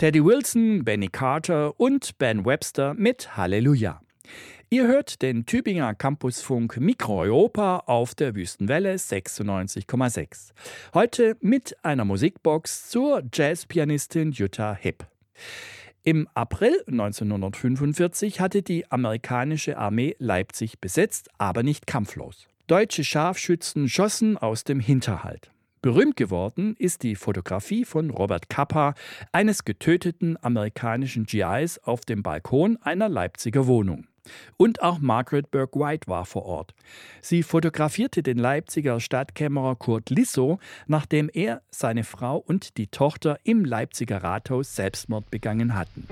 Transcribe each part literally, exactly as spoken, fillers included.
Teddy Wilson, Benny Carter und Ben Webster mit Halleluja. Ihr hört den Tübinger Campusfunk Mikro-Europa auf der Wüstenwelle sechsundneunzig Komma sechs. Heute mit einer Musikbox zur Jazzpianistin Jutta Hipp. Im April neunzehnhundertfünfundvierzig hatte die amerikanische Armee Leipzig besetzt, aber nicht kampflos. Deutsche Scharfschützen schossen aus dem Hinterhalt. Berühmt geworden ist die Fotografie von Robert Capa, eines getöteten amerikanischen G Is auf dem Balkon einer Leipziger Wohnung. Und auch Margaret Bourke White war vor Ort. Sie fotografierte den Leipziger Stadtkämmerer Kurt Lissow, nachdem er, seine Frau und die Tochter im Leipziger Rathaus Selbstmord begangen hatten.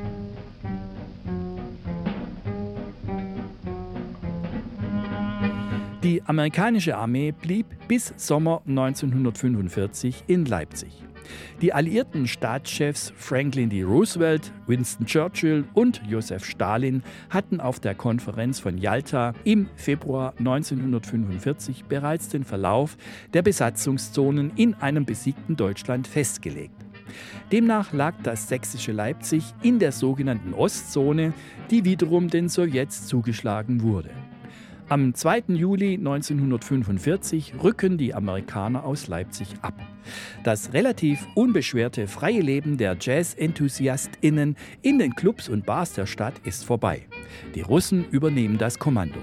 Die amerikanische Armee blieb bis Sommer neunzehnhundertfünfundvierzig in Leipzig. Die alliierten Staatschefs Franklin D. Roosevelt, Winston Churchill und Josef Stalin hatten auf der Konferenz von Jalta im Februar neunzehnhundertfünfundvierzig bereits den Verlauf der Besatzungszonen in einem besiegten Deutschland festgelegt. Demnach lag das sächsische Leipzig in der sogenannten Ostzone, die wiederum den Sowjets zugeschlagen wurde. Am zweiten Juli neunzehnhundertfünfundvierzig rücken die Amerikaner aus Leipzig ab. Das relativ unbeschwerte freie Leben der Jazz-EnthusiastInnen in den Clubs und Bars der Stadt ist vorbei. Die Russen übernehmen das Kommando.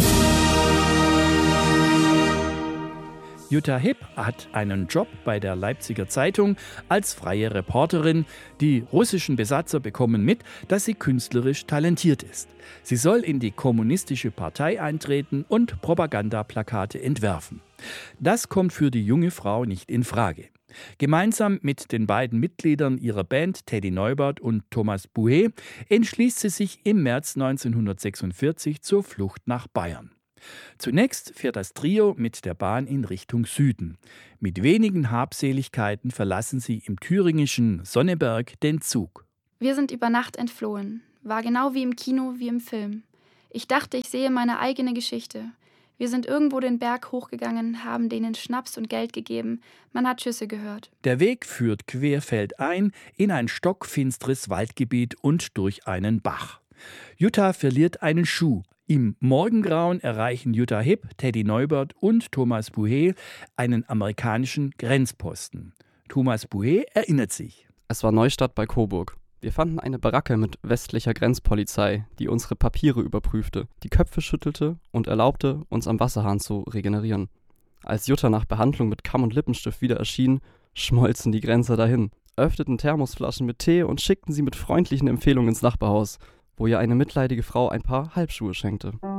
Jutta Hipp hat einen Job bei der Leipziger Zeitung als freie Reporterin. Die russischen Besatzer bekommen mit, dass sie künstlerisch talentiert ist. Sie soll in die kommunistische Partei eintreten und Propagandaplakate entwerfen. Das kommt für die junge Frau nicht in Frage. Gemeinsam mit den beiden Mitgliedern ihrer Band, Teddy Neubert und Thomas Buhé, entschließt sie sich im März neunzehnhundertsechsundvierzig zur Flucht nach Bayern. Zunächst fährt das Trio mit der Bahn in Richtung Süden. Mit wenigen Habseligkeiten verlassen sie im thüringischen Sonneberg den Zug. Wir sind über Nacht entflohen. War genau wie im Kino, wie im Film. Ich dachte, ich sehe meine eigene Geschichte. Wir sind irgendwo den Berg hochgegangen, haben denen Schnaps und Geld gegeben. Man hat Schüsse gehört. Der Weg führt querfeldein in ein stockfinsteres Waldgebiet und durch einen Bach. Jutta verliert einen Schuh. Im Morgengrauen erreichen Jutta Hipp, Teddy Neubert und Thomas Buhé einen amerikanischen Grenzposten. Thomas Buhé erinnert sich. Es war Neustadt bei Coburg. Wir fanden eine Baracke mit westlicher Grenzpolizei, die unsere Papiere überprüfte, die Köpfe schüttelte und erlaubte, uns am Wasserhahn zu regenerieren. Als Jutta nach Behandlung mit Kamm und Lippenstift wieder erschien, schmolzen die Grenzer dahin, öffneten Thermosflaschen mit Tee und schickten sie mit freundlichen Empfehlungen ins Nachbarhaus, wo ihr eine mitleidige Frau ein paar Halbschuhe schenkte.